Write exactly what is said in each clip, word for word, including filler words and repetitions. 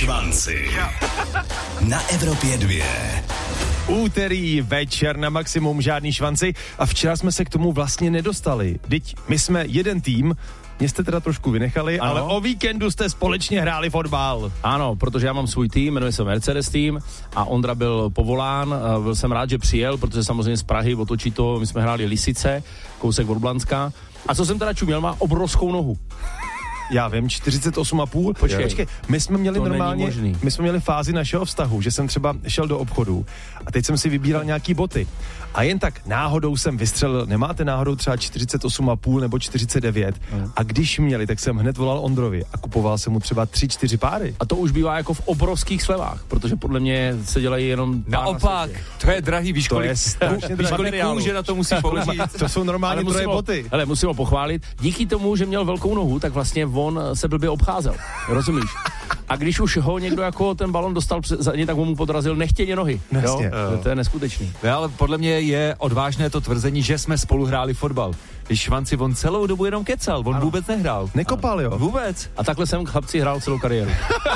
švanci. Na Evropě dvě. Úterý večer na maximum, žádný švanci a včera jsme se k tomu vlastně nedostali. Vždyť my jsme jeden tým, mě jste teda trošku vynechali, ano. Ale o víkendu jste společně hráli fotbal. Ano, protože já mám svůj tým, jmenuje se Mercedes tým a Ondra byl povolán, byl jsem rád, že přijel, protože samozřejmě z Prahy otočí to, my jsme hráli Lisice, kousek od Blanska. A co jsem teda čuměl, má obrovskou nohu. Já vím, čtyřicet osm a půl. Počkej, počkej, my jsme měli to normálně, my jsme měli fázi našeho vztahu, že jsem třeba šel do obchodu a teď jsem si vybíral nějaký boty. A jen tak náhodou jsem vystřelil, nemáte náhodou třeba čtyřicet osm a půl nebo čtyřicet devět. Mm. A když měli, tak jsem hned volal Ondrovi a kupoval jsem mu třeba tři, čtyři páry. A to už bývá jako v obrovských slevách, protože podle mě se dělají jenom naopak, na to je drahý, víš kolik, víš kolik kůže na to musíš použít. To jsou normálně troje boty. Ale musím ho pochválit, díky tomu, že měl velkou nohu, tak vlastně on se blbě obcházel, rozumíš? A když už ho někdo jako ten balon dostal za něj, tak on mu podrazil nechtěně nohy. Jasně. Jo? To je neskutečný. Ne, ale podle mě je odvážné to tvrzení, že jsme spolu hráli fotbal. Když švanci, on celou dobu jenom kecal, on ano. vůbec nehrál. Nekopal, jo? Vůbec. A takhle jsem chlapci hrál celou kariéru.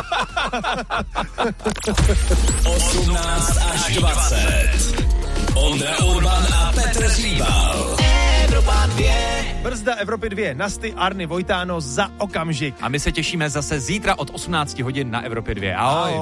osmnáct až dvacet. Ondra Urban a Petr Hříbal. Evropa dvě. Brzda Evropy dvě. Nasty, Arny, Vojtáno za okamžik. A my se těšíme zase zítra od osmnáct hodin na Evropě dvě. Ahoj. Ahoj.